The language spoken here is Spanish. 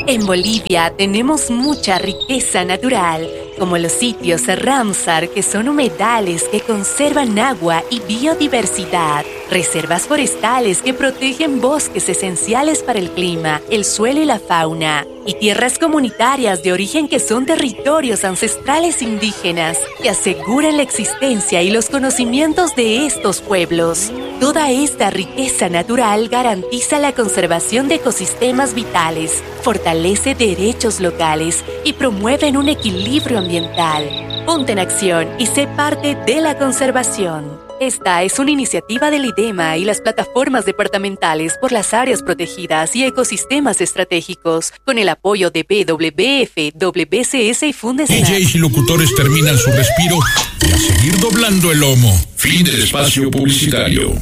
En Bolivia tenemos mucha riqueza natural, como los sitios Ramsar, que son humedales que conservan agua y biodiversidad, reservas forestales que protegen bosques esenciales para el clima, el suelo y la fauna, y tierras comunitarias de origen que son territorios ancestrales indígenas que aseguran la existencia y los conocimientos de estos pueblos. Toda esta riqueza natural garantiza la conservación de ecosistemas vitales, fortalece derechos locales y promueve un equilibrio ambiental. Ponte en acción y sé parte de la conservación. Esta es una iniciativa del IDEMA y las plataformas departamentales por las áreas protegidas y ecosistemas estratégicos, con el apoyo de WWF, WCS y Fundesan. DJs y locutores terminan su respiro y a seguir doblando el lomo. Fin del espacio publicitario.